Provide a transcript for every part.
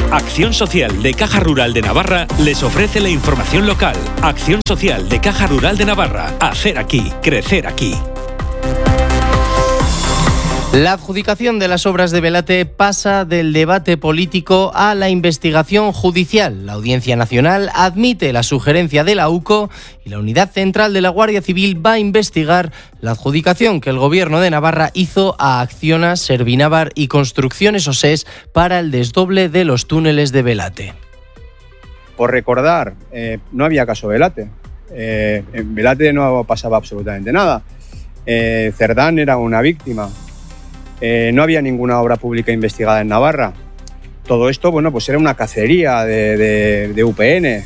Acción Social de Caja Rural de Navarra les ofrece la información local. Acción Social de Caja Rural de Navarra. Hacer aquí, crecer aquí. La adjudicación de las obras de Belate pasa del debate político a la investigación judicial. La Audiencia Nacional admite la sugerencia de la UCO y la Unidad Central de la Guardia Civil va a investigar la adjudicación que el Gobierno de Navarra hizo a Acciona, Servinavar y Construcciones OSES para el desdoble de los túneles de Belate. Por recordar, no había caso Belate. En Belate no pasaba absolutamente nada. Cerdán era una víctima. No había ninguna obra pública investigada en Navarra. Todo esto, bueno, pues era una cacería de UPN.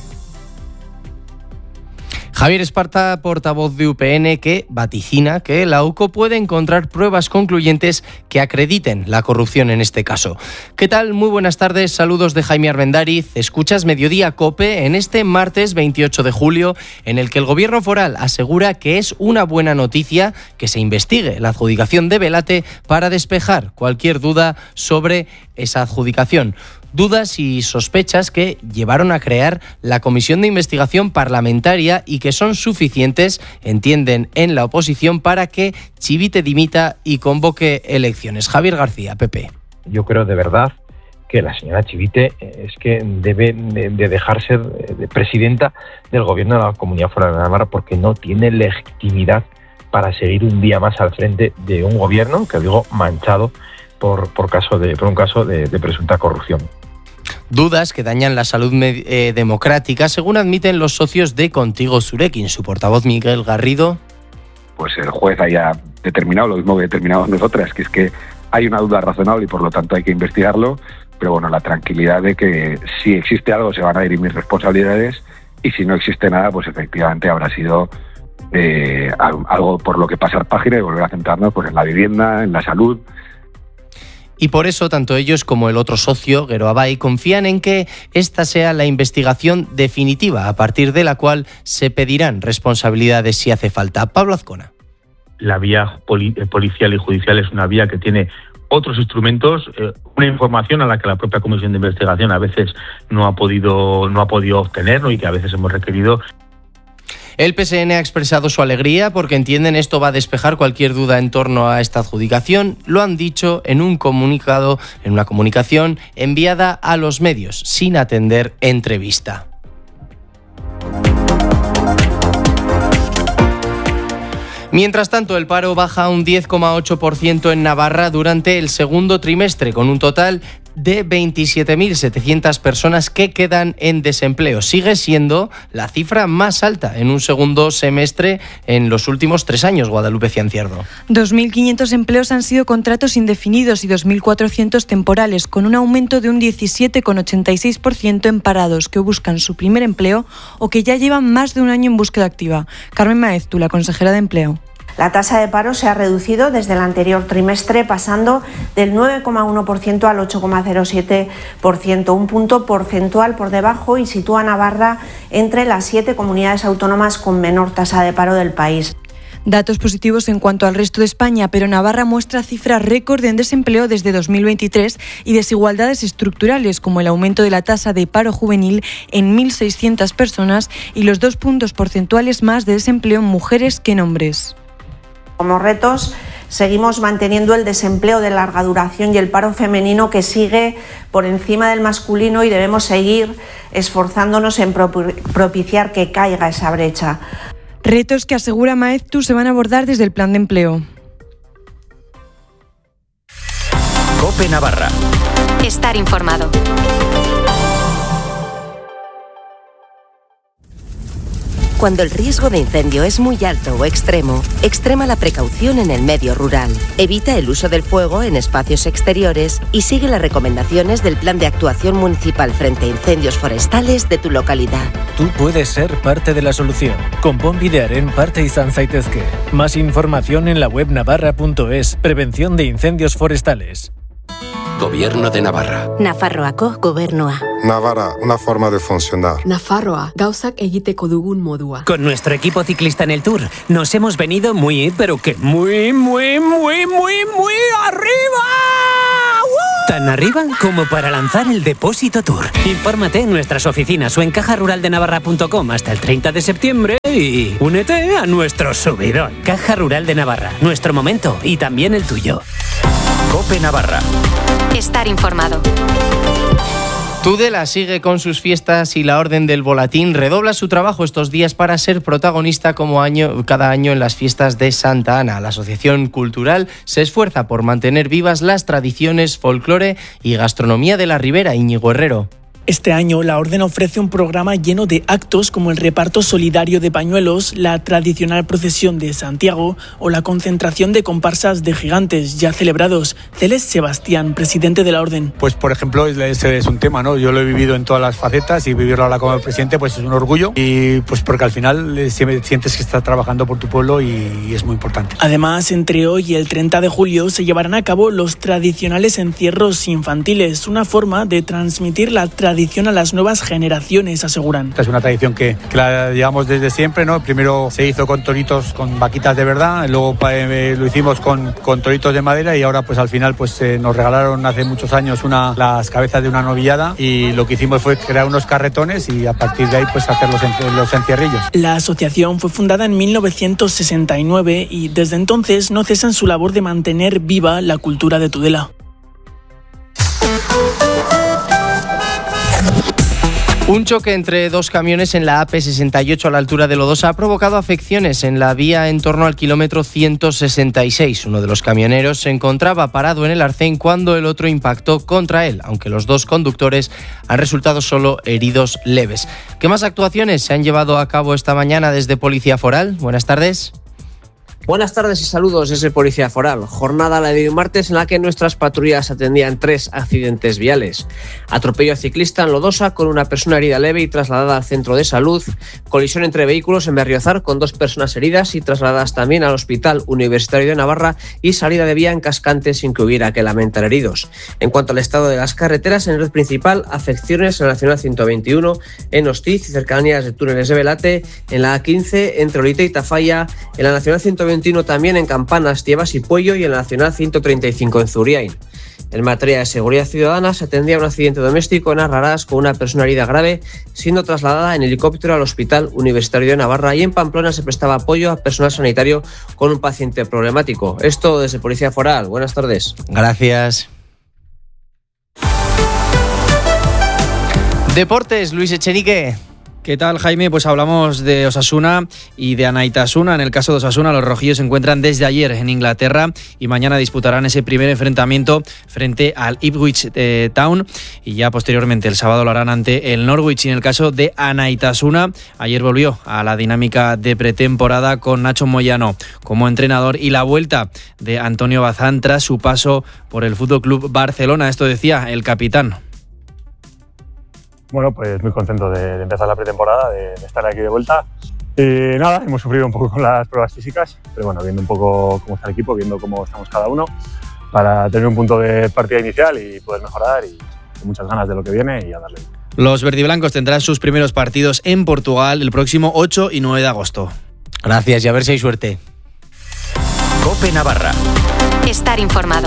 Javier Esparta, portavoz de UPN, que vaticina que la UCO puede encontrar pruebas concluyentes que acrediten la corrupción en este caso. ¿Qué tal? Muy buenas tardes, saludos de Jaime Arbendáriz. Escuchas Mediodía COPE en este martes 28 de julio, en el que el Gobierno foral asegura que es una buena noticia que se investigue la adjudicación de Belate para despejar cualquier duda sobre esa adjudicación. Dudas y sospechas que llevaron a crear la Comisión de Investigación Parlamentaria y que son suficientes, entienden en la oposición, para que Chivite dimita y convoque elecciones. Javier García, PP. Yo creo de verdad que la señora Chivite es que debe de dejar ser presidenta del Gobierno de la Comunidad Foral de Navarra, porque no tiene legitimidad para seguir un día más al frente de un gobierno, que digo, manchado por un caso de presunta corrupción. Dudas que dañan la salud democrática, según admiten los socios de Contigo Zurekin. Su portavoz, Miguel Garrido. Pues el juez haya determinado lo mismo que determinamos nosotras, que es que hay una duda razonable y por lo tanto hay que investigarlo, pero bueno, la tranquilidad de que si existe algo se van a dirimir responsabilidades y si no existe nada, pues efectivamente habrá sido algo por lo que pasar página y volver a centrarnos pues en la vivienda, en la salud. Y por eso tanto ellos como el otro socio, Gero Abay, confían en que esta sea la investigación definitiva, a partir de la cual se pedirán responsabilidades si hace falta. Pablo Azcona. La vía policial y judicial es una vía que tiene otros instrumentos, una información a la que la propia Comisión de Investigación a veces no ha podido obtener, ¿no? Y que a veces hemos requerido. El PSN ha expresado su alegría porque entienden esto va a despejar cualquier duda en torno a esta adjudicación. Lo han dicho en un comunicado, en una comunicación enviada a los medios, sin atender entrevista. Mientras tanto, el paro baja un 10,8% en Navarra durante el segundo trimestre, con un total de 27.700 personas que quedan en desempleo. Sigue siendo la cifra más alta en un segundo semestre en los últimos 3 años, Guadalupe Ciancierdo. 2.500 empleos han sido contratos indefinidos y 2.400 temporales, con un aumento de un 17,86% en parados que buscan su primer empleo o que ya llevan más de un año en búsqueda activa. Carmen Maeztu, la consejera de Empleo. La tasa de paro se ha reducido desde el anterior trimestre, pasando del 9,1% al 8,07%, un punto porcentual por debajo, y sitúa a Navarra entre las 7 comunidades autónomas con menor tasa de paro del país. Datos positivos en cuanto al resto de España, pero Navarra muestra cifras récord en desempleo desde 2023 y desigualdades estructurales, como el aumento de la tasa de paro juvenil en 1.600 personas y los 2 puntos porcentuales más de desempleo en mujeres que en hombres. Como retos, seguimos manteniendo el desempleo de larga duración y el paro femenino, que sigue por encima del masculino, y debemos seguir esforzándonos en propiciar que caiga esa brecha. Retos que, asegura Maeztu, se van a abordar desde el plan de empleo. COPE Navarra. Estar informado. Cuando el riesgo de incendio es muy alto o extremo, extrema la precaución en el medio rural. Evita el uso del fuego en espacios exteriores y sigue las recomendaciones del Plan de Actuación Municipal frente a incendios forestales de tu localidad. Tú puedes ser parte de la solución. Konpon bidearen parte izan zaitezke. Más información en la web navarra.es. Prevención de incendios forestales. Gobierno de Navarra. Nafarroako gobernua. Navarra, una forma de funcionar. Nafarroa, gauzak egiteko dugun modua. Con nuestro equipo ciclista en el Tour, nos hemos venido muy, pero que muy arriba. ¡Woo! Tan arriba como para lanzar el Depósito Tour. Infórmate en nuestras oficinas o en cajaruraldenavarra.com hasta el 30 de septiembre y únete a nuestro subidón. Caja Rural de Navarra, nuestro momento y también el tuyo. COPE Navarra. Estar informado. Tudela sigue con sus fiestas y la Orden del Volatín redobla su trabajo estos días para ser protagonista cada año en las fiestas de Santa Ana. La Asociación Cultural se esfuerza por mantener vivas las tradiciones, folclore y gastronomía de la Ribera. Íñigo Herrero. Este año, la Orden ofrece un programa lleno de actos como el reparto solidario de pañuelos, la tradicional procesión de Santiago o la concentración de comparsas de gigantes ya celebrados. Celes Sebastián, presidente de la Orden. Pues, por ejemplo, ese es un tema, ¿no? Yo lo he vivido en todas las facetas y vivirlo ahora como presidente pues es un orgullo y pues porque al final sientes que estás trabajando por tu pueblo y es muy importante. Además, entre hoy y el 30 de julio se llevarán a cabo los tradicionales encierros infantiles, una forma de transmitir la tradición a las nuevas generaciones, aseguran. Esta es una tradición que la llevamos desde siempre, ¿no? Primero se hizo con toritos, con vaquitas de verdad, luego lo hicimos con toritos de madera y ahora pues al final pues nos regalaron hace muchos años las cabezas de una novillada y lo que hicimos fue crear unos carretones y a partir de ahí pues hacer los encierrillos. La asociación fue fundada en 1969 y desde entonces no cesan su labor de mantener viva la cultura de Tudela. Un choque entre dos camiones en la AP68 a la altura de Lodosa ha provocado afecciones en la vía en torno al kilómetro 166. Uno de los camioneros se encontraba parado en el arcén cuando el otro impactó contra él, aunque los dos conductores han resultado solo heridos leves. ¿Qué más actuaciones se han llevado a cabo esta mañana desde Policía Foral? Buenas tardes. Buenas tardes y saludos desde Policía Foral. Jornada la de hoy martes en la que nuestras patrullas atendían 3 accidentes viales. Atropello a ciclista en Lodosa con una persona herida leve y trasladada al centro de salud. Colisión entre vehículos en Berriozar con 2 personas heridas y trasladadas también al Hospital Universitario de Navarra y salida de vía en Cascante sin que hubiera que lamentar heridos. En cuanto al estado de las carreteras, en red principal, afecciones en la Nacional 121, en Hostiz y cercanías de túneles de Velate, en la A15 entre Olite y Tafalla, en la Nacional 121 también en Campanas, Tiebas y Puello y en la Nacional 135 en Zuriain. En materia de seguridad ciudadana, se atendía un accidente doméstico en Arrarás con una persona herida grave, siendo trasladada en helicóptero al Hospital Universitario de Navarra, y en Pamplona se prestaba apoyo a personal sanitario con un paciente problemático. Esto desde Policía Foral. Buenas tardes. Gracias. Deportes, Luis Echenique. ¿Qué tal, Jaime? Pues hablamos de Osasuna y de Anaitasuna. En el caso de Osasuna, los rojillos se encuentran desde ayer en Inglaterra y mañana disputarán ese primer enfrentamiento frente al Ipswich Town y ya posteriormente el sábado lo harán ante el Norwich. Y en el caso de Anaitasuna, ayer volvió a la dinámica de pretemporada con Nacho Moyano como entrenador y la vuelta de Antonio Bazán tras su paso por el FC Barcelona. Esto decía el capitán. Bueno, pues muy contento de empezar la pretemporada, de estar aquí de vuelta. Y nada, hemos sufrido un poco con las pruebas físicas, pero bueno, viendo un poco cómo está el equipo, viendo cómo estamos cada uno, para tener un punto de partida inicial y poder mejorar y con muchas ganas de lo que viene y a darle. Los verdiblancos tendrán sus primeros partidos en Portugal el próximo 8 y 9 de agosto. Gracias y a ver si hay suerte. COPE Navarra. Estar informado.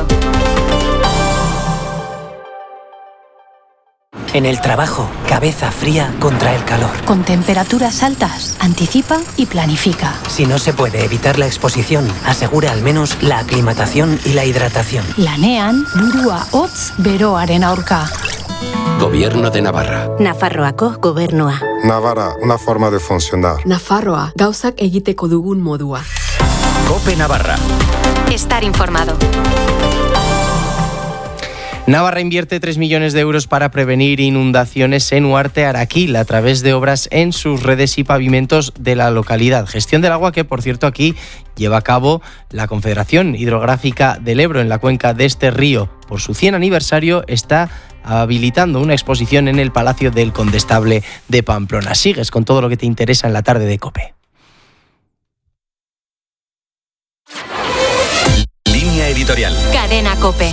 En el trabajo, cabeza fría contra el calor. Con temperaturas altas, anticipa y planifica. Si no se puede evitar la exposición, asegura al menos la aclimatación y la hidratación. Lanean, burua hotz beroaren aurka. Gobierno de Navarra. Nafarroako gobernua. Navarra, una forma de funcionar. Nafarroa, gauzak egiteko dugun modua. COPE Navarra. Estar informado. Navarra invierte 3 millones de euros para prevenir inundaciones en Huarte Araquil a través de obras en sus redes y pavimentos de la localidad. Gestión del agua que, por cierto, aquí lleva a cabo la Confederación Hidrográfica del Ebro en la cuenca de este río. Por su 100 aniversario está habilitando una exposición en el Palacio del Condestable de Pamplona. Sigues con todo lo que te interesa en la tarde de COPE. Línea editorial. Cadena COPE.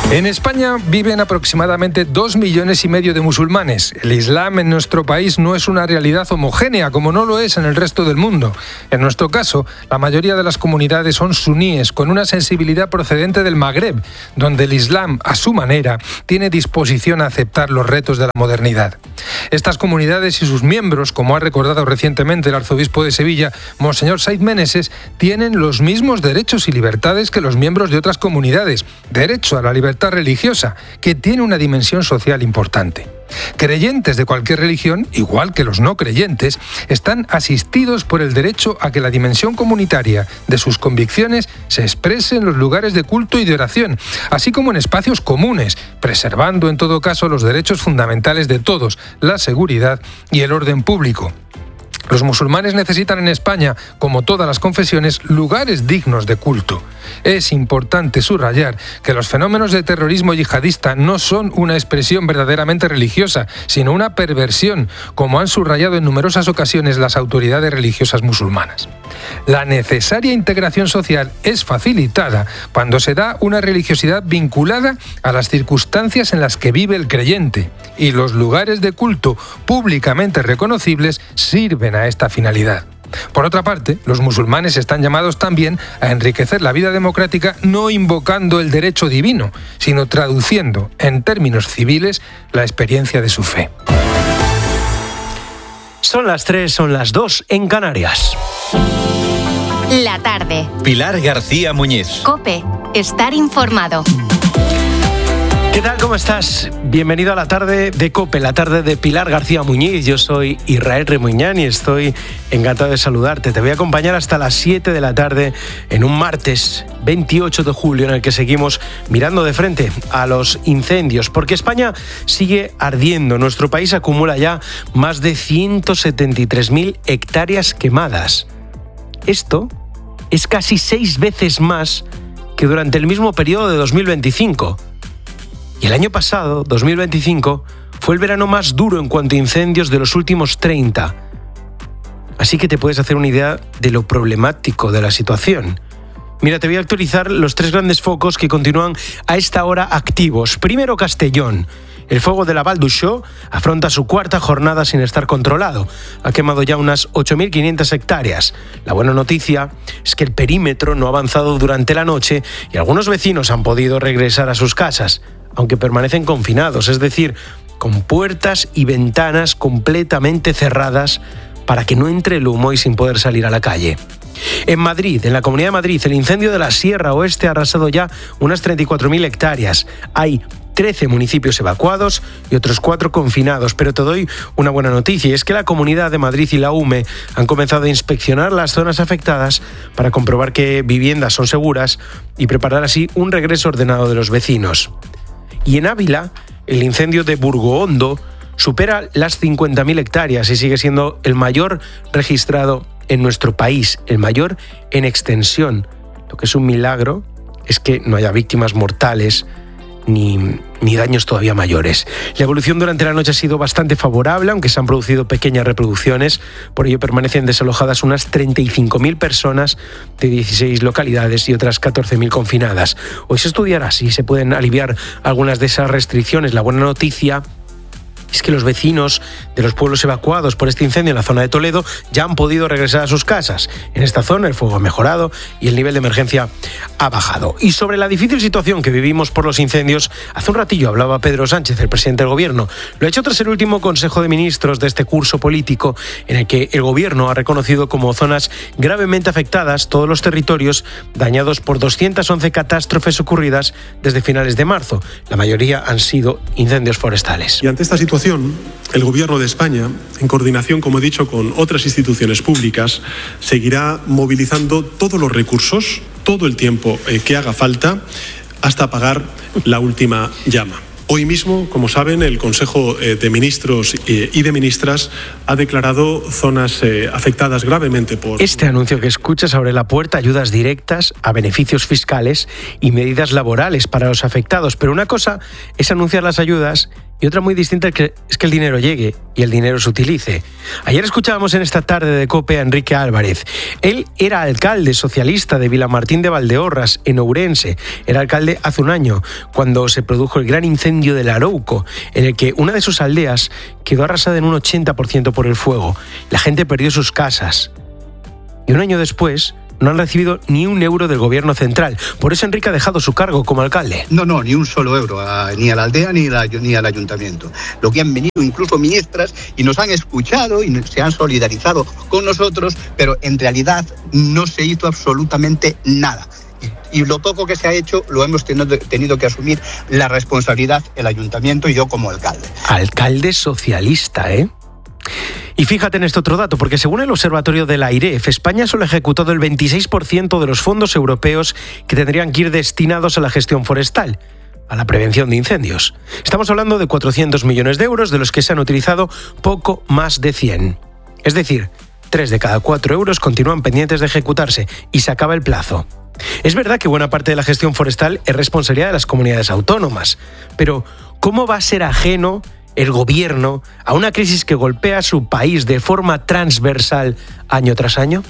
En España viven aproximadamente 2,5 millones de musulmanes. El Islam en nuestro país no es una realidad homogénea, como no lo es en el resto del mundo. En nuestro caso, la mayoría de las comunidades son suníes, con una sensibilidad procedente del Magreb, donde el Islam, a su manera, tiene disposición a aceptar los retos de la modernidad. Estas comunidades y sus miembros, como ha recordado recientemente el arzobispo de Sevilla, Monseñor Said Meneses, tienen los mismos derechos y libertades que los miembros de otras comunidades. Derecho a la libertad religiosa, que tiene una dimensión social importante. Creyentes de cualquier religión, igual que los no creyentes, están asistidos por el derecho a que la dimensión comunitaria de sus convicciones se exprese en los lugares de culto y de oración, así como en espacios comunes, preservando en todo caso los derechos fundamentales de todos, la seguridad y el orden público. Los musulmanes necesitan en España, como todas las confesiones, lugares dignos de culto. Es importante subrayar que los fenómenos de terrorismo yihadista no son una expresión verdaderamente religiosa, sino una perversión, como han subrayado en numerosas ocasiones las autoridades religiosas musulmanas. La necesaria integración social es facilitada cuando se da una religiosidad vinculada a las circunstancias en las que vive el creyente, y los lugares de culto públicamente reconocibles sirven a esta finalidad. Por otra parte, los musulmanes están llamados también a enriquecer la vida democrática no invocando el derecho divino, sino traduciendo en términos civiles la experiencia de su fe. Son las 3, son las 2 en Canarias. La tarde. Pilar García Muñiz. COPE. Estar informado. ¿Qué tal? ¿Cómo estás? Bienvenido a la tarde de COPE, la tarde de Pilar García Muñiz. Yo soy Israel Remuñán y estoy encantado de saludarte. Te voy a acompañar hasta las 7 de la tarde en un martes 28 de julio en el que seguimos mirando de frente a los incendios, porque España sigue ardiendo. Nuestro país acumula ya más de 173.000 hectáreas quemadas. Esto es casi 6 veces más que durante el mismo periodo de 2025. Y el año pasado, 2025, fue el verano más duro en cuanto a incendios de los últimos 30. Así que te puedes hacer una idea de lo problemático de la situación. Mira, te voy a actualizar los 3 grandes focos que continúan a esta hora activos. Primero, Castellón. El fuego de la Val d'Uixó afronta su 4ª jornada sin estar controlado. Ha quemado ya unas 8.500 hectáreas. La buena noticia es que el perímetro no ha avanzado durante la noche y algunos vecinos han podido regresar a sus casas, aunque permanecen confinados, es decir, con puertas y ventanas completamente cerradas para que no entre el humo y sin poder salir a la calle. En Madrid, en la Comunidad de Madrid, el incendio de la Sierra Oeste ha arrasado ya unas 34.000 hectáreas. Hay 13 municipios evacuados y otros 4 confinados, pero te doy una buena noticia, y es que la Comunidad de Madrid y la UME han comenzado a inspeccionar las zonas afectadas para comprobar que viviendas son seguras y preparar así un regreso ordenado de los vecinos. Y en Ávila, el incendio de Burgohondo supera las 50.000 hectáreas y sigue siendo el mayor registrado en nuestro país, el mayor en extensión. Lo que es un milagro es que no haya víctimas mortales ni daños todavía mayores. La evolución durante la noche ha sido bastante favorable, aunque se han producido pequeñas reproducciones. Por ello permanecen desalojadas unas 35.000 personas de 16 localidades y otras 14.000 confinadas. Hoy se estudiará si se pueden aliviar algunas de esas restricciones. La buena noticia es que los vecinos de los pueblos evacuados por este incendio en la zona de Toledo ya han podido regresar a sus casas. En esta zona el fuego ha mejorado y el nivel de emergencia ha bajado. Y sobre la difícil situación que vivimos por los incendios, hace un ratillo hablaba Pedro Sánchez, el presidente del Gobierno. Lo ha hecho tras el último Consejo de Ministros de este curso político, en el que el Gobierno ha reconocido como zonas gravemente afectadas todos los territorios dañados por 211 catástrofes ocurridas desde finales de marzo. La mayoría han sido incendios forestales. Y ante esta situación, el Gobierno de España, en coordinación, como he dicho, con otras instituciones públicas, seguirá movilizando todos los recursos, todo el tiempo que haga falta, hasta apagar la última llama. Hoy mismo, como saben, el Consejo de Ministros y de Ministras ha declarado zonas afectadas gravemente por... Este anuncio que escuchas abre la puerta a ayudas directas, a beneficios fiscales y medidas laborales para los afectados. Pero una cosa es anunciar las ayudas y otra muy distinta es que el dinero llegue y el dinero se utilice. Ayer escuchábamos en esta tarde de COPE a Enrique Álvarez. Él era alcalde socialista de Vilamartín de Valdeorras, en Ourense. Era alcalde hace un año, cuando se produjo el gran incendio del Arouco, en el que una de sus aldeas quedó arrasada en un 80% por el fuego. La gente perdió sus casas. Y un año después no han recibido ni un euro del gobierno central. Por eso Enrique ha dejado su cargo como alcalde. No, ni un solo euro, ni a la aldea ni al ayuntamiento. Lo que han venido incluso ministras y nos han escuchado y se han solidarizado con nosotros, pero en realidad no se hizo absolutamente nada. Y lo poco que se ha hecho lo hemos tenido que asumir la responsabilidad el ayuntamiento y yo como alcalde. Alcalde socialista, ¿eh? Y fíjate en este otro dato, porque según el observatorio de la AIREF, España solo ha ejecutado el 26% de los fondos europeos que tendrían que ir destinados a la gestión forestal, a la prevención de incendios. Estamos hablando de 400 millones de euros, de los que se han utilizado poco más de 100. Es decir, 3 de cada 4 euros continúan pendientes de ejecutarse y se acaba el plazo. Es verdad que buena parte de la gestión forestal es responsabilidad de las comunidades autónomas, pero ¿cómo va a ser ajeno el gobierno a una crisis que golpea a su país de forma transversal año tras año?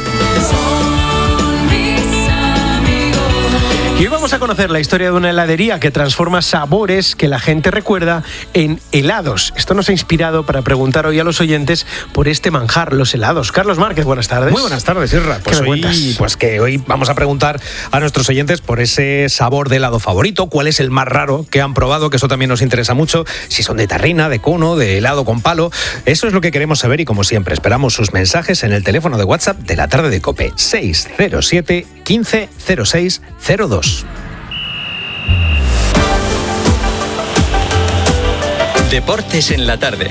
Y hoy vamos a conocer la historia de una heladería que transforma sabores que la gente recuerda en helados. Esto nos ha inspirado para preguntar hoy a los oyentes por este manjar, los helados. Carlos Márquez, buenas tardes. Muy buenas tardes, Isra. Hoy vamos a preguntar a nuestros oyentes por ese sabor de helado favorito, cuál es el más raro que han probado, que eso también nos interesa mucho, si son de tarrina, de cono, de helado con palo. Eso es lo que queremos saber y, como siempre, esperamos sus mensajes en el teléfono de WhatsApp de la tarde de COPE, 607 15 06 02. Deportes en la tarde.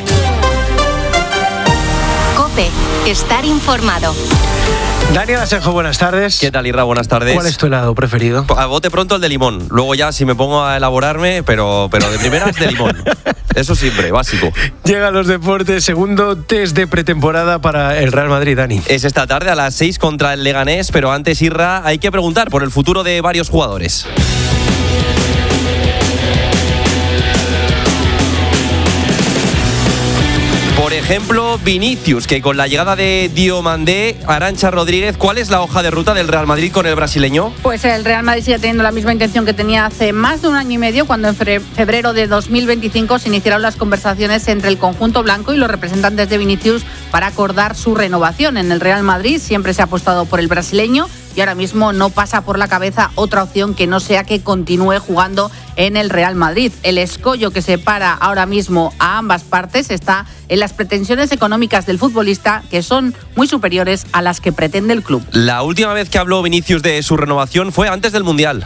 COPE, estar informado. Daniel Asenjo, buenas tardes. ¿Qué tal, Irra? Buenas tardes. ¿Cuál es tu helado preferido? A bote pronto el de limón. Luego ya si me pongo a elaborarme, pero de primeras de limón. Eso siempre, básico. Llegan los deportes, segundo test de pretemporada para el Real Madrid, Dani. Es esta tarde a las 6 contra el Leganés, pero antes, Irra, hay que preguntar por el futuro de varios jugadores. Por ejemplo, Vinicius, que con la llegada de Diomandé, Arantxa Rodríguez, ¿cuál es la hoja de ruta del Real Madrid con el brasileño? Pues el Real Madrid sigue teniendo la misma intención que tenía hace más de un año y medio, cuando en febrero de 2025 se iniciaron las conversaciones entre el conjunto blanco y los representantes de Vinicius para acordar su renovación. En el Real Madrid siempre se ha apostado por el brasileño y ahora mismo no pasa por la cabeza otra opción que no sea que continúe jugando en el Real Madrid. El escollo que separa ahora mismo a ambas partes está en las pretensiones económicas del futbolista, que son muy superiores a las que pretende el club. La última vez que habló Vinicius de su renovación fue antes del Mundial.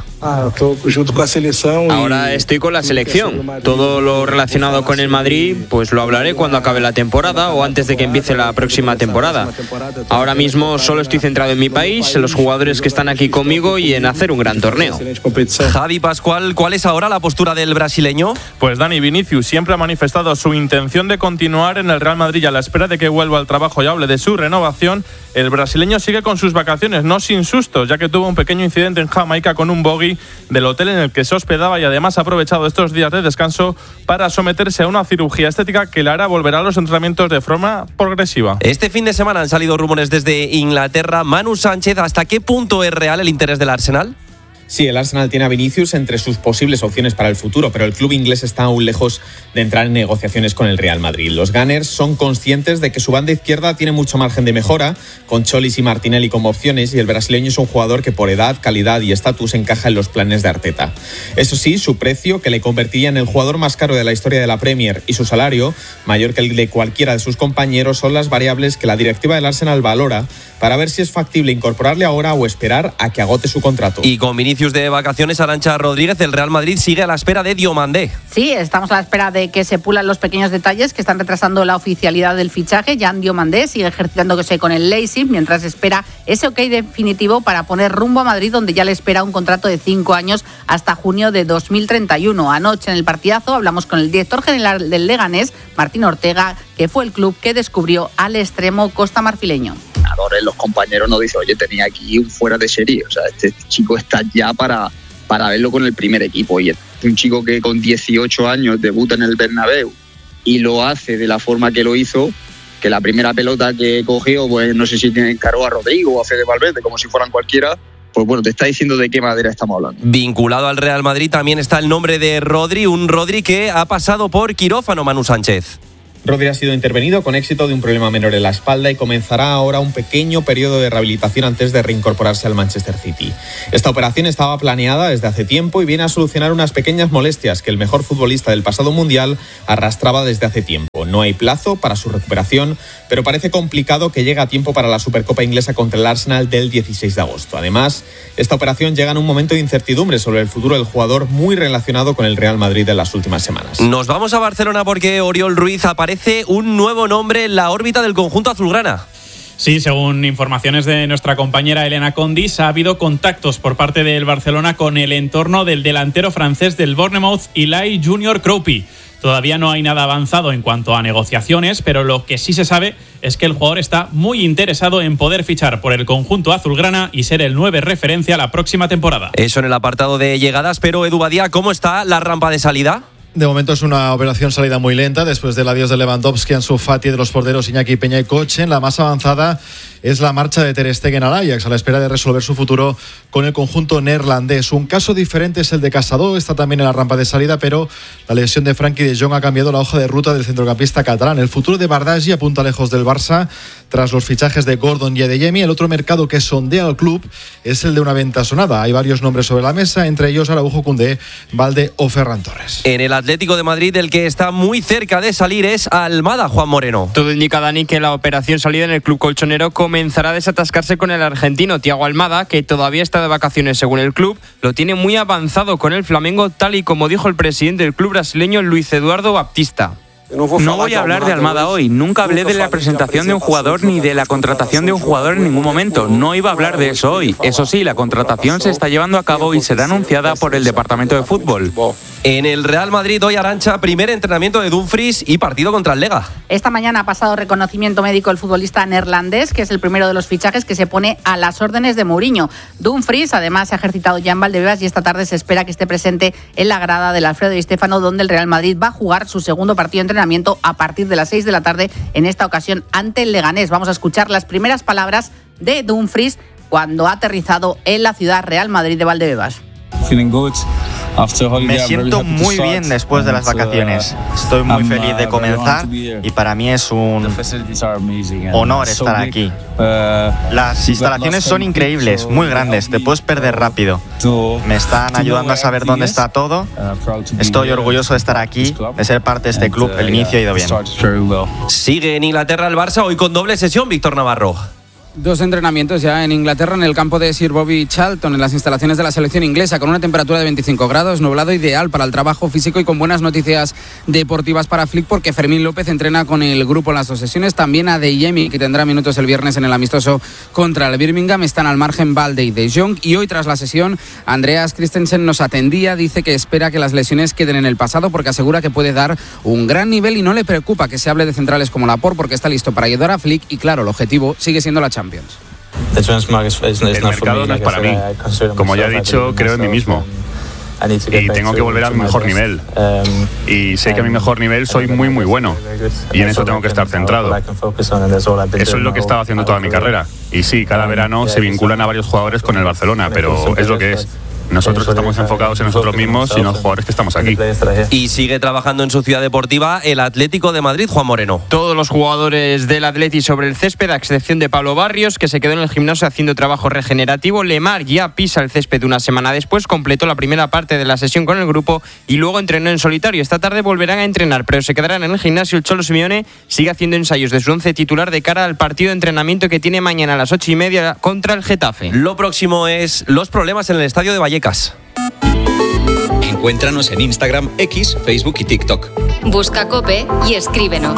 Ahora estoy con la selección. Todo lo relacionado con el Madrid, pues lo hablaré cuando acabe la temporada o antes de que empiece la próxima temporada. Ahora mismo solo estoy centrado en mi país, en los jugadores que están aquí conmigo y en hacer un gran torneo. Javi Pascual, ¿cuál es ahora la postura del brasileño? Pues Dani, Vinicius siempre ha manifestado su intención de continuar en el Real Madrid. A la espera de que vuelva al trabajo y hable de su renovación, el brasileño sigue con sus vacaciones, no sin sustos, ya que tuvo un pequeño incidente en Jamaica con un bogey del hotel en el que se hospedaba y además ha aprovechado estos días de descanso para someterse a una cirugía estética que le hará volver a los entrenamientos de forma progresiva. Este fin de semana han salido rumores desde Inglaterra. Manu Sánchez, ¿hasta qué punto es real el interés del Arsenal? Sí, el Arsenal tiene a Vinicius entre sus posibles opciones para el futuro, pero el club inglés está aún lejos de entrar en negociaciones con el Real Madrid. Los Gunners son conscientes de que su banda izquierda tiene mucho margen de mejora, con Cholis y Martinelli como opciones, y el brasileño es un jugador que por edad, calidad y estatus encaja en los planes de Arteta. Eso sí, su precio, que le convertiría en el jugador más caro de la historia de la Premier, y su salario, mayor que el de cualquiera de sus compañeros, son las variables que la directiva del Arsenal valora para ver si es factible incorporarle ahora o esperar a que agote su contrato. Y con Vinicius de vacaciones, Arantxa Rodríguez, el Real Madrid sigue a la espera de Diomandé. Sí, estamos a la espera de que se pulan los pequeños detalles que están retrasando la oficialidad del fichaje. Jan Diomandé sigue ejercitándose con el Leipzig mientras espera ese ok definitivo para poner rumbo a Madrid, donde ya le espera un contrato de 5 años hasta junio de 2031. Anoche en el partidazo hablamos con el director general del Leganés, Martín Ortega, que fue el club que descubrió al extremo costamarfileño. Los compañeros nos dicen, oye, tenía aquí un fuera de serie, o sea, este chico está ya para verlo con el primer equipo, y un chico que con 18 años debuta en el Bernabéu y lo hace de la forma que lo hizo, que la primera pelota que cogió, pues no sé si encaró a Rodrigo o a Fede Valverde, como si fueran cualquiera, pues bueno, te está diciendo de qué madera estamos hablando. Vinculado al Real Madrid también está el nombre de Rodri, un Rodri que ha pasado por quirófano, Manu Sánchez. Rodri ha sido intervenido con éxito de un problema menor en la espalda y comenzará ahora un pequeño periodo de rehabilitación antes de reincorporarse al Manchester City. Esta operación estaba planeada desde hace tiempo y viene a solucionar unas pequeñas molestias que el mejor futbolista del pasado mundial arrastraba desde hace tiempo. No hay plazo para su recuperación, pero parece complicado que llegue a tiempo para la Supercopa inglesa contra el Arsenal del 16 de agosto. Además, esta operación llega en un momento de incertidumbre sobre el futuro del jugador, muy relacionado con el Real Madrid en las últimas semanas. Nos vamos a Barcelona porque Oriol Ruiz aparece un nuevo nombre en la órbita del conjunto azulgrana. Sí, según informaciones de nuestra compañera Elena Condis, ha habido contactos por parte del Barcelona con el entorno del delantero francés del Bournemouth, Ilay Junior Kroupi. Todavía no hay nada avanzado en cuanto a negociaciones, pero lo que sí se sabe es que el jugador está muy interesado en poder fichar por el conjunto azulgrana y ser el 9 referencia la próxima temporada. Eso en el apartado de llegadas, pero Edu Badía, ¿cómo está la rampa de salida? De momento es una operación salida muy lenta después del adiós de Lewandowski, Ansu Fati, de los porteros Iñaki Peña y Kochen. La más avanzada es la marcha de Ter Stegen al Ajax a la espera de resolver su futuro con el conjunto neerlandés. Un caso diferente es el de Casado, está también en la rampa de salida, pero la lesión de Frenkie de Jong ha cambiado la hoja de ruta del centrocampista catalán. El futuro de Bardghji apunta lejos del Barça tras los fichajes de Gordon y Adeyemi. El otro mercado que sondea al club es el de una venta sonada. Hay varios nombres sobre la mesa, entre ellos Araujo, Koundé, Valde o Ferran Torres. En el Atlético de Madrid, el que está muy cerca de salir es Almada, Juan Moreno. Todo indica, Dani, que la operación salida en el club colchonero comenzará a desatascarse con el argentino Thiago Almada, que todavía está de vacaciones según el club. Lo tiene muy avanzado con el Flamengo, tal y como dijo el presidente del club brasileño, Luis Eduardo Baptista. No voy a hablar de Almada hoy. Nunca hablé de la presentación de un jugador ni de la contratación de un jugador en ningún momento. No iba a hablar de eso hoy. Eso sí, la contratación se está llevando a cabo y será anunciada por el departamento de fútbol. En el Real Madrid hoy, Arantxa, primer entrenamiento de Dumfries y partido contra el Lega. Esta mañana ha pasado reconocimiento médico el futbolista neerlandés, que es el primero de los fichajes que se pone a las órdenes de Mourinho. Dumfries además se ha ejercitado ya en Valdebebas y esta tarde se espera que esté presente en la grada del Alfredo Di Stéfano, donde el Real Madrid va a jugar su segundo partido de entrenamiento a partir de las 6 de la tarde, en esta ocasión ante el Leganés. Vamos a escuchar las primeras palabras de Dumfries cuando ha aterrizado en la ciudad Real Madrid de Valdebebas. Me siento muy bien después de las vacaciones. Estoy muy feliz de comenzar y para mí es un honor estar aquí. Las instalaciones son increíbles, muy grandes, te puedes perder rápido. Me están ayudando a saber dónde está todo. Estoy orgulloso de estar aquí, de ser parte de este club. El inicio ha ido bien. Sigue en Inglaterra el Barça, hoy con doble sesión, Víctor Navarro. Dos entrenamientos ya en Inglaterra, en el campo de Sir Bobby Charlton, en las instalaciones de la selección inglesa, con una temperatura de 25 grados, nublado, ideal para el trabajo físico y con buenas noticias deportivas para Flick, porque Fermín López entrena con el grupo en las dos sesiones. También Adeyemi, que tendrá minutos el viernes en el amistoso contra el Birmingham. Están al margen Valde y De Jong. Y hoy, tras la sesión, Andreas Christensen nos atendía. Dice que espera que las lesiones queden en el pasado, porque asegura que puede dar un gran nivel y no le preocupa que se hable de centrales como Laporte, porque está listo para ayudar a Flick. Y claro, el objetivo sigue siendo la Champions. El mercado no es para mí. Como ya he dicho, creo en mí mismo. Y tengo que volver a mi mejor nivel. Y sé que a mi mejor nivel soy muy, muy bueno. Y en eso tengo que estar centrado. Eso es lo que he estado haciendo toda mi carrera. Y sí, cada verano se vinculan a varios jugadores con el Barcelona, pero es lo que es. Nosotros estamos enfocados en nosotros mismos y en los jugadores que estamos aquí. Y sigue trabajando en su ciudad deportiva el Atlético de Madrid, Juan Moreno. Todos los jugadores del Atleti sobre el césped, a excepción de Pablo Barrios, que se quedó en el gimnasio haciendo trabajo regenerativo. Lemar ya pisa el césped una semana después, completó la primera parte de la sesión con el grupo y luego entrenó en solitario. Esta tarde volverán a entrenar, pero se quedarán en el gimnasio. El Cholo Simeone sigue haciendo ensayos de su once titular de cara al partido de entrenamiento que tiene mañana a las 8:30 contra el Getafe. Lo próximo es los problemas en el estadio de Vallecas. Encuéntranos en Instagram, X, Facebook y TikTok. Busca COPE y escríbenos.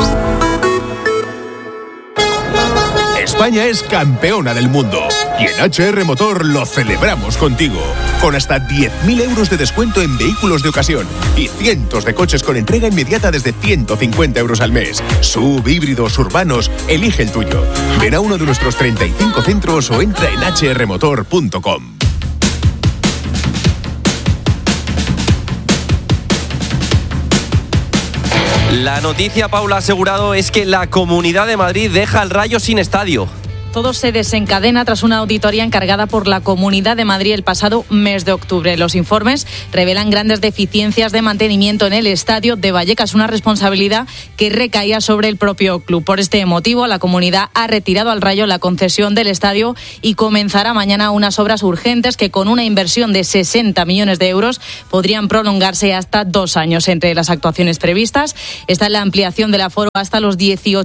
España es campeona del mundo y en HR Motor lo celebramos contigo. Con hasta 10.000 euros de descuento en vehículos de ocasión y cientos de coches con entrega inmediata desde 150 euros al mes. SUV, híbridos, urbanos, elige el tuyo. Ven a uno de nuestros 35 centros o entra en hrmotor.com. La noticia, Paula Asegurado, es que la Comunidad de Madrid deja al Rayo sin estadio. Todo se desencadena tras una auditoría encargada por la Comunidad de Madrid el pasado mes de octubre. Los informes revelan grandes deficiencias de mantenimiento en el estadio de Vallecas, una responsabilidad que recaía sobre el propio club. Por este motivo, la Comunidad ha retirado al Rayo la concesión del estadio y comenzará mañana unas obras urgentes que, con una inversión de 60 millones de euros, podrían prolongarse hasta 2 años. Entre las actuaciones previstas está la ampliación del aforo hasta los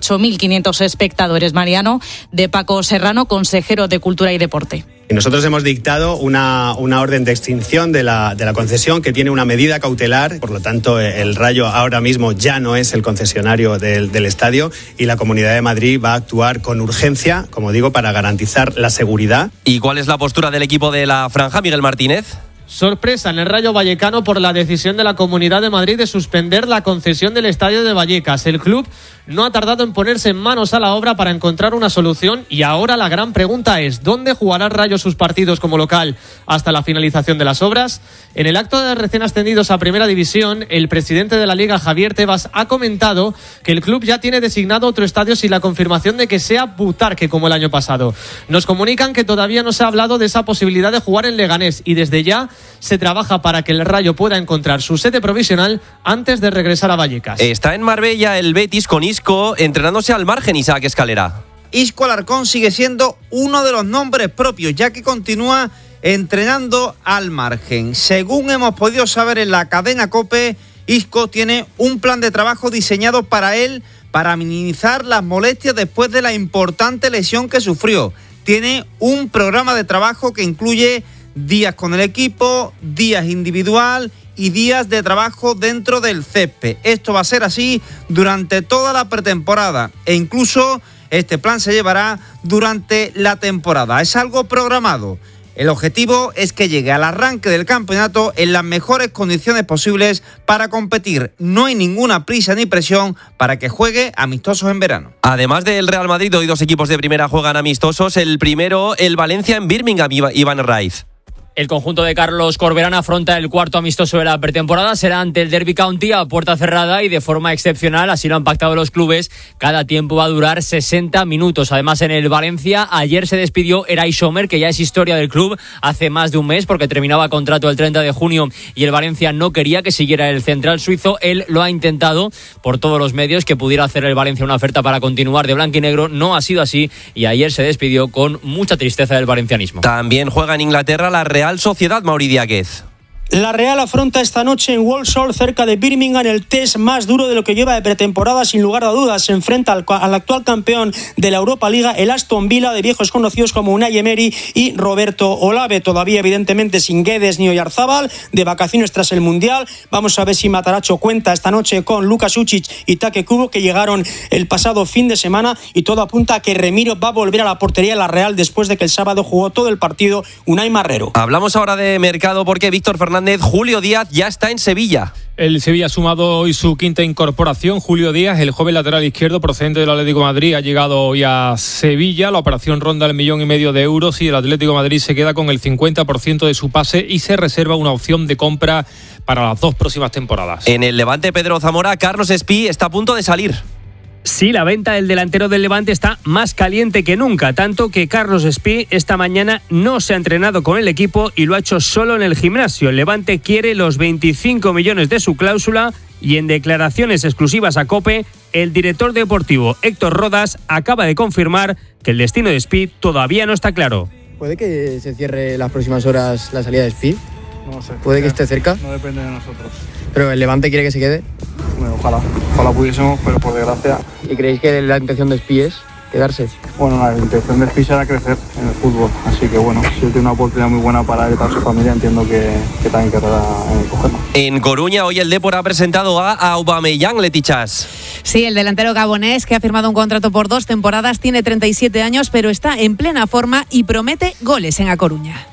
18.500 espectadores. Mariano de Paco Serrano, consejero de Cultura y Deporte. Nosotros hemos dictado una orden de extinción de la concesión que tiene una medida cautelar. Por lo tanto, el Rayo ahora mismo ya no es el concesionario del estadio y la Comunidad de Madrid va a actuar con urgencia, como digo, para garantizar la seguridad. ¿Y cuál es la postura del equipo de la Franja, Miguel Martínez? Sorpresa en el Rayo Vallecano por la decisión de la Comunidad de Madrid de suspender la concesión del estadio de Vallecas. El club no ha tardado en ponerse en manos a la obra para encontrar una solución y ahora la gran pregunta es: ¿dónde jugará el Rayo sus partidos como local hasta la finalización de las obras? En el acto de recién ascendidos a Primera División, el presidente de la Liga, Javier Tebas, ha comentado que el club ya tiene designado otro estadio sin la confirmación de que sea Butarque como el año pasado. Nos comunican que todavía no se ha hablado de esa posibilidad de jugar en Leganés y desde ya se trabaja para que el Rayo pueda encontrar su sede provisional antes de regresar a Vallecas. Está en Marbella el Betis con Isco entrenándose al margen, Isaac Escalera. Isco Alarcón sigue siendo uno de los nombres propios, ya que continúa entrenando al margen. Según hemos podido saber en la cadena COPE, Isco tiene un plan de trabajo diseñado para él para minimizar las molestias después de la importante lesión que sufrió. Tiene un programa de trabajo que incluye días con el equipo, días individual y días de trabajo dentro del césped. Esto va a ser así durante toda la pretemporada e incluso este plan se llevará durante la temporada. Es algo programado. El objetivo es que llegue al arranque del campeonato en las mejores condiciones posibles para competir. No hay ninguna prisa ni presión para que juegue amistosos en verano. Además del Real Madrid, hoy 2 equipos de primera juegan amistosos. El primero, el Valencia en Birmingham, Iván Herraiz. El conjunto de Carlos Corberán afronta el cuarto amistoso de la pretemporada. Será ante el Derby County a puerta cerrada y de forma excepcional. Así lo han pactado los clubes. Cada tiempo va a durar 60 minutos. Además, en el Valencia, ayer se despidió Eray Sommer, que ya es historia del club hace más de un mes porque terminaba contrato el 30 de junio y el Valencia no quería que siguiera el central suizo. Él lo ha intentado por todos los medios que pudiera hacer el Valencia una oferta para continuar de blanquinegro. No ha sido así y ayer se despidió con mucha tristeza del valencianismo. También juega en Inglaterra la Real Sociedad, Mauri Diáguez. La Real afronta esta noche en Walsall, cerca de Birmingham, el test más duro de lo que lleva de pretemporada, sin lugar a dudas. Se enfrenta al actual campeón de la Europa Liga, el Aston Villa, de viejos conocidos como Unai Emery y Roberto Olave. Todavía, evidentemente, sin Guedes ni Oyarzábal, de vacaciones tras el Mundial. Vamos a ver si Matarazzo cuenta esta noche con Luka Šušić y Take Kubo, que llegaron el pasado fin de semana, y todo apunta a que Remiro va a volver a la portería de la Real después de que el sábado jugó todo el partido Unai Marrero. Hablamos ahora de mercado porque Víctor Fernández, Julio Díaz ya está en Sevilla. El Sevilla ha sumado hoy su quinta incorporación. Julio Díaz, el joven lateral izquierdo procedente del Atlético de Madrid, ha llegado hoy a Sevilla. La operación ronda el 1,5 millón de euros y el Atlético de Madrid se queda con el 50% de su pase y se reserva una opción de compra para las 2 próximas temporadas. En el Levante, Pedro Zamora, Carlos Espí está a punto de salir. Sí, la venta del delantero del Levante está más caliente que nunca, tanto que Carlos Espí esta mañana no se ha entrenado con el equipo y lo ha hecho solo en el gimnasio. El Levante quiere los 25 millones de su cláusula y en declaraciones exclusivas a COPE, el director deportivo Héctor Rodas acaba de confirmar que el destino de Espí todavía no está claro. ¿Puede que se cierre las próximas horas la salida de Espí? No sé. ¿Puede que esté cerca? No depende de nosotros. ¿Pero el Levante quiere que se quede? Bueno, ojalá pudiésemos, pero por desgracia... ¿Y creéis que la intención de Espí es quedarse? Bueno, la intención de Espí será crecer en el fútbol, así que bueno, si él tiene una oportunidad muy buena para él y para su familia, entiendo que también querrá cogerla. En Coruña, hoy el Depor ha presentado a Aubameyang, Letichas. Sí, el delantero gabonés, que ha firmado un contrato por 2 temporadas, tiene 37 años, pero está en plena forma y promete goles en A Coruña.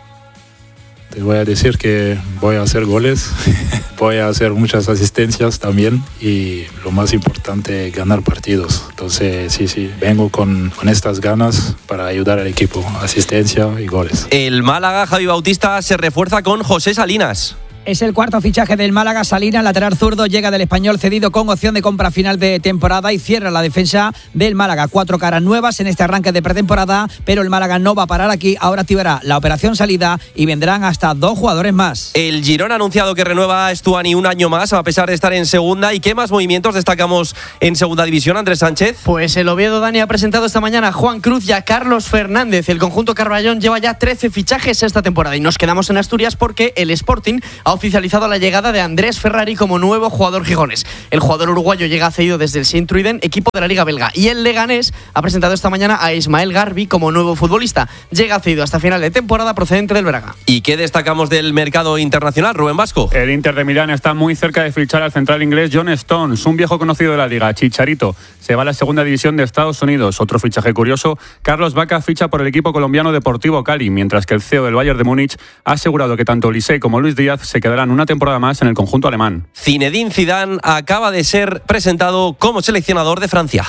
Te voy a decir que voy a hacer goles, voy a hacer muchas asistencias también y lo más importante, ganar partidos. Entonces sí, vengo con estas ganas para ayudar al equipo, asistencia y goles. El Málaga, Javi Bautista, se refuerza con José Salinas. es el cuarto fichaje del Málaga. Salinas, lateral zurdo, llega del Español cedido con opción de compra final de temporada y cierra la defensa del Málaga. 4 caras nuevas en este arranque de pretemporada, pero el Málaga no va a parar aquí. Ahora activará la operación salida y vendrán hasta 2 jugadores más. El Girona ha anunciado que renueva a Estuani un año más, a pesar de estar en segunda. ¿Y qué más movimientos destacamos en segunda división, Andrés Sánchez? Pues el Oviedo, Dani, ha presentado esta mañana a Juan Cruz y a Carlos Fernández. El conjunto Carballón lleva ya 13 fichajes esta temporada y nos quedamos en Asturias porque el Sporting ha oficializado la llegada de Andrés Ferrari como nuevo jugador gijonés. El jugador uruguayo llega cedido desde el Sint-Truiden, equipo de la Liga Belga, y el Leganés ha presentado esta mañana a Ismael Garbi como nuevo futbolista. Llega cedido hasta final de temporada procedente del Braga. ¿Y qué destacamos del mercado internacional, Rubén Vasco? El Inter de Milán está muy cerca de fichar al central inglés John Stones, un viejo conocido de la Liga, Chicharito. Se va a la segunda división de Estados Unidos. Otro fichaje curioso, Carlos Vaca ficha por el equipo colombiano Deportivo Cali, mientras que el CEO del Bayern de Múnich ha asegurado que tanto Olise como Luis Díaz se quedarán una temporada más en el conjunto alemán. Zinedine Zidane acaba de ser presentado como seleccionador de Francia.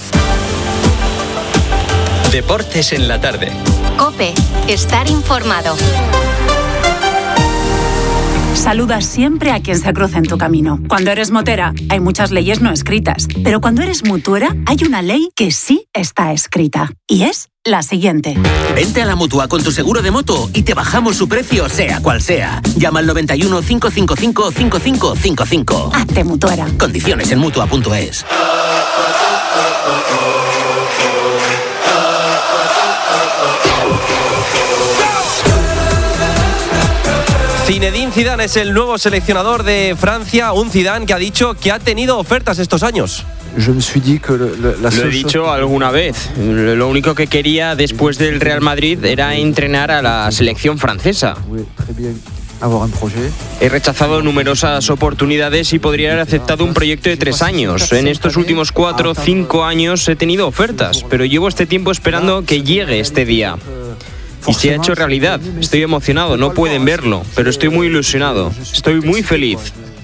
Deportes en la tarde. COPE. Estar informado. Saluda siempre a quien se cruce en tu camino. Cuando eres motera, hay muchas leyes no escritas. Pero cuando eres mutuera, hay una ley que sí está escrita. Y es la siguiente. Vente a la Mutua con tu seguro de moto y te bajamos su precio, sea cual sea. Llama al 91 555 5555. Hazte mutuera. Condiciones en Mutua.es. Zinedine Zidane es el nuevo seleccionador de Francia, un Zidane que ha dicho que ha tenido ofertas estos años. Lo he dicho alguna vez. Lo único que quería después del Real Madrid era entrenar a la selección francesa. He rechazado numerosas oportunidades y podría haber aceptado un proyecto de 3 años. En estos últimos 4 o 5 años he tenido ofertas, pero llevo este tiempo esperando que llegue este día. Y se ha hecho realidad. Estoy emocionado, no pueden verlo, pero estoy muy ilusionado. Estoy muy feliz.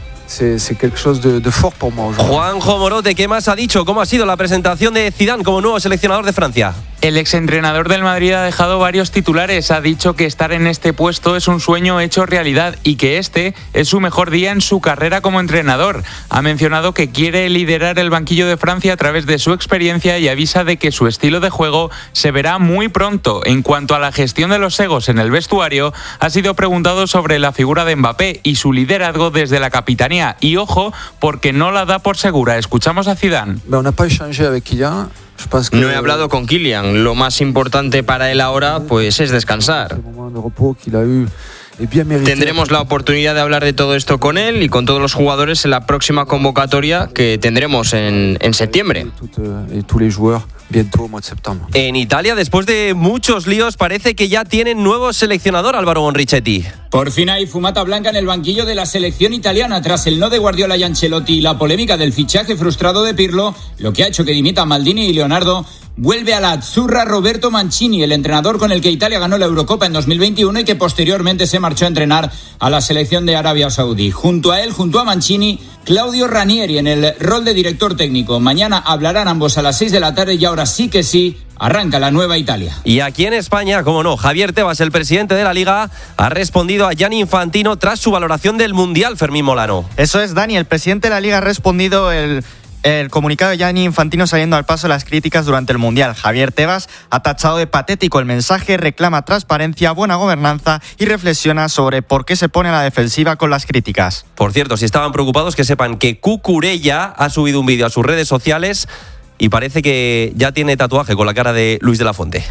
Juanjo Morote, ¿qué más ha dicho? ¿Cómo ha sido la presentación de Zidane como nuevo seleccionador de Francia? El exentrenador del Madrid ha dejado varios titulares. Ha dicho que estar en este puesto es un sueño hecho realidad y que este es su mejor día en su carrera como entrenador. Ha mencionado que quiere liderar el banquillo de Francia a través de su experiencia y avisa de que su estilo de juego se verá muy pronto. En cuanto a la gestión de los egos en el vestuario, ha sido preguntado sobre la figura de Mbappé y su liderazgo desde la capitanía. Y ojo, porque no la da por segura. Escuchamos a Zidane. No he hablado con Kylian. Lo más importante para él ahora pues es descansar. Tendremos la oportunidad de hablar de todo esto con él y con todos los jugadores en la próxima convocatoria que tendremos en septiembre. En Italia, después de muchos líos, parece que ya tienen nuevo seleccionador, Álvaro Bonrichetti. Por fin hay fumata blanca en el banquillo de la selección italiana tras el no de Guardiola y Ancelotti y la polémica del fichaje frustrado de Pirlo, lo que ha hecho que dimita Maldini y Leonardo. Vuelve a la Azzurra Roberto Mancini, el entrenador con el que Italia ganó la Eurocopa en 2021 y que posteriormente se marchó a entrenar a la selección de Arabia Saudí. Junto a él, junto a Mancini, Claudio Ranieri en el rol de director técnico. Mañana hablarán ambos a las 6 de la tarde y ahora sí que sí, arranca la nueva Italia. Y aquí en España, como no, Javier Tebas, el presidente de la Liga, ha respondido a Gianni Infantino tras su valoración del Mundial, Fermín Molano. Eso es, Dani, el presidente de la Liga ha respondido el comunicado de Gianni Infantino saliendo al paso de las críticas durante el Mundial. Javier Tebas ha tachado de patético el mensaje, reclama transparencia, buena gobernanza y reflexiona sobre por qué se pone a la defensiva con las críticas. Por cierto, si estaban preocupados, que sepan que Cucurella ha subido un vídeo a sus redes sociales y parece que ya tiene tatuaje con la cara de Luis de la Fuente.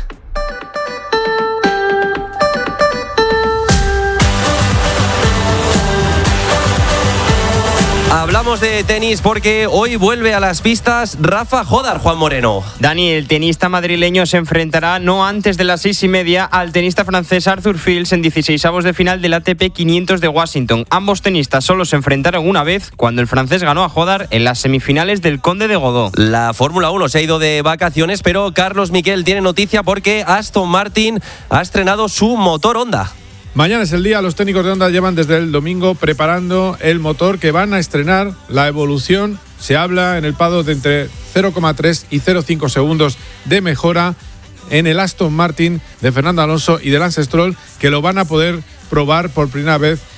Hablamos de tenis porque hoy vuelve a las pistas Rafa Jodar, Juan Moreno. Dani, el tenista madrileño se enfrentará no antes de las 6:30 al tenista francés Arthur Fils en 16avos de final del ATP 500 de Washington. Ambos tenistas solo se enfrentaron una vez cuando el francés ganó a Jodar en las semifinales del Conde de Godó. La Fórmula 1 se ha ido de vacaciones, pero Carlos Miquel tiene noticia porque Aston Martin ha estrenado su motor Honda. Mañana es el día, los técnicos de Honda llevan desde el domingo preparando el motor que van a estrenar. La evolución, se habla en el paddock de entre 0,3 y 0,5 segundos de mejora en el Aston Martin de Fernando Alonso y de Lance Stroll, que lo van a poder probar por primera vez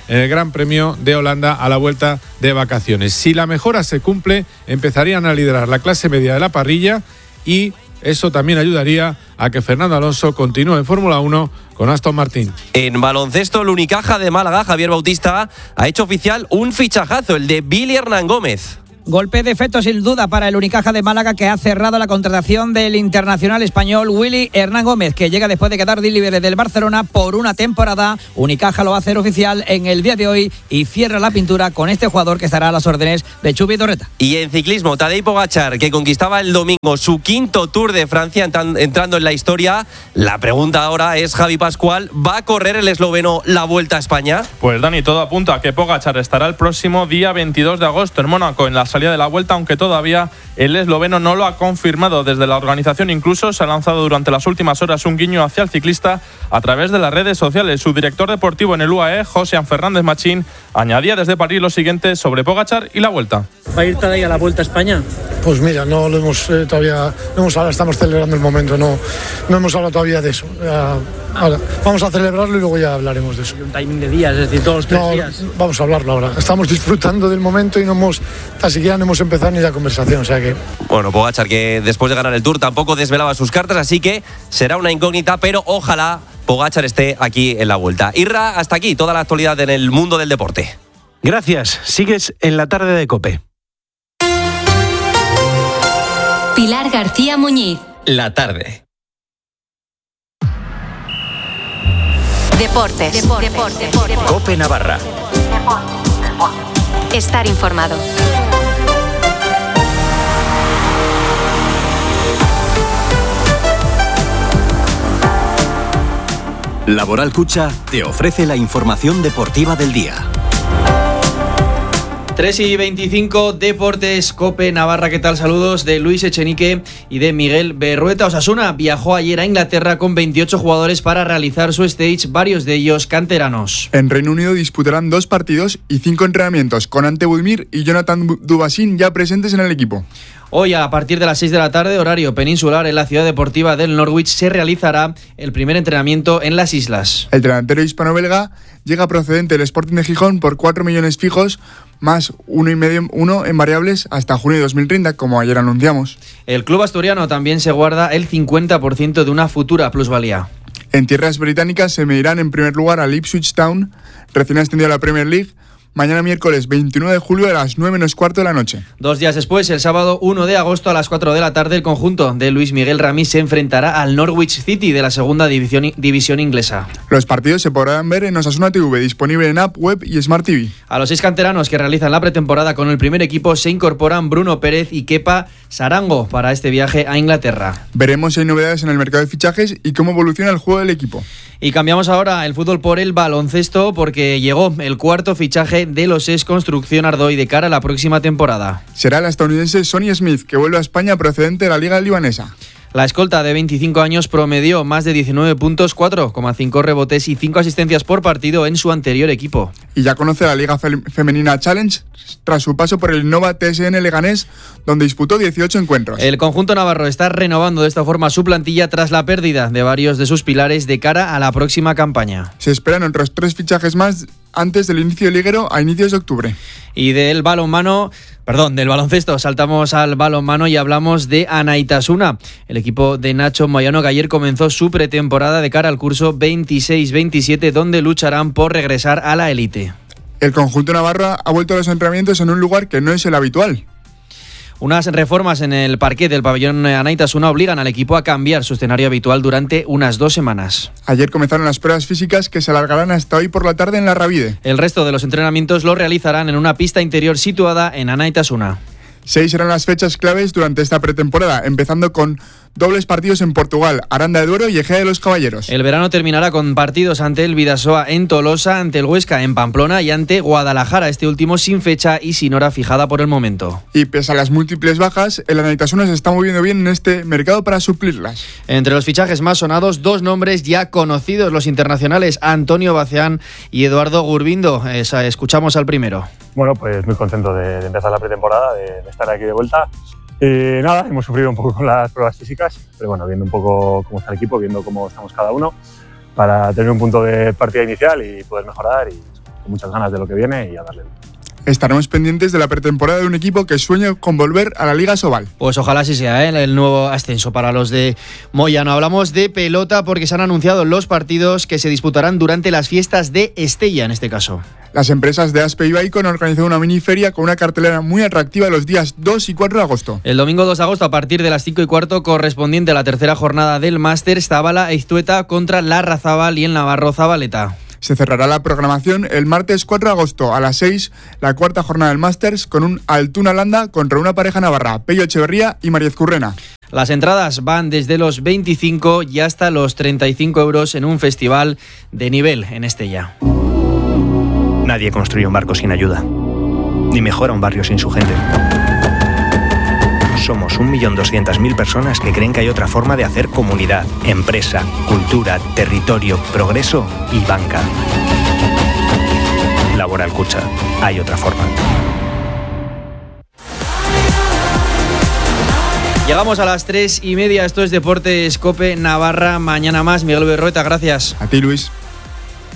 en el Gran Premio de Holanda a la vuelta de vacaciones. Si la mejora se cumple, empezarían a liderar la clase media de la parrilla y eso también ayudaría a que Fernando Alonso continúe en Fórmula 1 con Aston Martin. En baloncesto, el Unicaja de Málaga, Javier Bautista, ha hecho oficial un fichajazo, el de Billy Hernán Gómez. Golpe de efecto sin duda para el Unicaja de Málaga, que ha cerrado la contratación del internacional español Willy Hernán Gómez, que llega después de quedar libre del Barcelona por una temporada. Unicaja lo va a hacer oficial en el día de hoy y cierra la pintura con este jugador que estará a las órdenes de Chubi Torreta. Y en ciclismo, Tadej Pogačar, que conquistaba el domingo su quinto Tour de Francia, entrando en la historia. La pregunta ahora es, Javi Pascual, ¿va a correr el esloveno la Vuelta a España? Pues Dani, todo apunta a que Pogačar estará el próximo día 22 de agosto en Mónaco en la salida de la Vuelta, aunque todavía el esloveno no lo ha confirmado. Desde la organización incluso se ha lanzado durante las últimas horas un guiño hacia el ciclista a través de las redes sociales. Su director deportivo en el UAE, Josean Fernández Machín, añadía desde París lo siguiente sobre Pogačar y la Vuelta. ¿Va a ir Tadej a la Vuelta a España? Pues mira, no lo hemos todavía, no hemos hablado, estamos celebrando el momento, no hemos hablado todavía de eso. Ahora, vamos a celebrarlo y luego ya hablaremos de eso. Un timing de días, es decir, todos los 3 días. Vamos a hablarlo ahora. Estamos disfrutando del momento y tan siquiera no hemos empezado ni la conversación, o sea que... Bueno, Pogačar, que después de ganar el Tour tampoco desvelaba sus cartas, así que será una incógnita, pero ojalá Pogačar esté aquí en la Vuelta. Irra, hasta aquí toda la actualidad en el mundo del deporte. Gracias. Sigues en la tarde de COPE. Pilar García Muñiz. La tarde. Deportes. COPE Navarra. Estar informado. Laboral Cucha te ofrece la información deportiva del día. 3:25, Deportes, COPE Navarra. ¿Qué tal? Saludos de Luis Echenique y de Miguel Berrueta. Osasuna viajó ayer a Inglaterra con 28 jugadores para realizar su stage, varios de ellos canteranos. En Reino Unido disputarán 2 partidos y 5 entrenamientos, con Ante Budimir y Jonathan Dubassin ya presentes en el equipo. Hoy, a partir de las 6 de la tarde, horario peninsular, en la ciudad deportiva del Norwich, se realizará el primer entrenamiento en las islas. El delantero hispano-belga llega procedente del Sporting de Gijón por 4 millones fijos, más 1,5 en variables hasta junio de 2030, como ayer anunciamos. El club asturiano también se guarda el 50% de una futura plusvalía. En tierras británicas se medirán en primer lugar al Ipswich Town, recién ascendido a la Premier League, mañana miércoles 21 de julio a las 9:15 de la noche. 2 días después, el sábado 1 de agosto a las 4 de la tarde, el conjunto de Luis Miguel Ramí se enfrentará al Norwich City de la segunda división inglesa. Los partidos se podrán ver en Osasuna TV, disponible en app, web y Smart TV. A los 6 canteranos que realizan la pretemporada con el primer equipo se incorporan Bruno Pérez y Kepa Sarango para este viaje a Inglaterra. Veremos si hay novedades en el mercado de fichajes y cómo evoluciona el juego del equipo. Y cambiamos ahora el fútbol por el baloncesto, porque llegó el cuarto fichaje de los ES Construcción Ardoy de cara a la próxima temporada. Será la estadounidense Sonia Smith, que vuelve a España procedente de la liga libanesa. La escolta de 25 años promedió más de 19 puntos, 4,5 rebotes y 5 asistencias por partido en su anterior equipo. Y ya conoce la Liga Femenina Challenge tras su paso por el Innova TSN Leganés, donde disputó 18 encuentros. El conjunto navarro está renovando de esta forma su plantilla tras la pérdida de varios de sus pilares de cara a la próxima campaña. Se esperan otros 3 fichajes más antes del inicio del liguero a inicios de octubre. Y del baloncesto saltamos al balonmano y hablamos de Anaitasuna. El equipo de Nacho Moyano, que ayer comenzó su pretemporada de cara al curso 26-27, donde lucharán por regresar a la élite. El conjunto navarro ha vuelto a los entrenamientos en un lugar que no es el habitual. Unas reformas en el parquet del pabellón Anaitasuna obligan al equipo a cambiar su escenario habitual durante unas 2 semanas. Ayer comenzaron las pruebas físicas que se alargarán hasta hoy por la tarde en la Ravide. El resto de los entrenamientos lo realizarán en una pista interior situada en Anaitasuna. 6 serán las fechas claves durante esta pretemporada, empezando con dobles partidos en Portugal, Aranda de Duero y Ejea de los Caballeros. El verano terminará con partidos ante el Bidasoa en Tolosa, ante el Huesca en Pamplona y ante Guadalajara, este último sin fecha y sin hora fijada por el momento. Y pese a las múltiples bajas, el Anaitasuna se está moviendo bien en este mercado para suplirlas. Entre los fichajes más sonados, 2 nombres ya conocidos, los internacionales Antonio Baceán y Eduardo Gurbindo. Escuchamos al primero. Bueno, pues muy contento de empezar la pretemporada, de estar aquí de vuelta. Nada, hemos sufrido un poco con las pruebas físicas, pero bueno, viendo un poco cómo está el equipo, viendo cómo estamos cada uno, para tener un punto de partida inicial y poder mejorar y muchas ganas de lo que viene y a darle. Estaremos pendientes de la pretemporada de un equipo que sueña con volver a la Liga Sobal. Pues ojalá así sea, el nuevo ascenso para los de Moyano. Hablamos de pelota porque se han anunciado los partidos que se disputarán durante las fiestas de Estella, en este caso. Las empresas de Aspe y Baicon han organizado una miniferia con una cartelera muy atractiva los días 2 y 4 de agosto. El domingo 2 de agosto, a partir de las 5:15, correspondiente a la tercera jornada del Máster, Zabala e Iztueta contra Larrazábal y el Navarro Zabaleta. Se cerrará la programación el martes 4 de agosto a las 6, la cuarta jornada del Masters, con un Altuna Landa contra una pareja navarra, Pello Echeverría y Mariez Currena. Las entradas van desde los 25 y hasta los 35 euros en un festival de nivel en Estella. Nadie construye un barco sin ayuda, ni mejora un barrio sin su gente. Somos 1.200.000 personas que creen que hay otra forma de hacer comunidad, empresa, cultura, territorio, progreso y banca. Laboral Kutxa. Hay otra forma. Llegamos a las 3:30. Esto es Deportes COPE Navarra. Mañana más. Miguel Berrueta, gracias. A ti, Luis.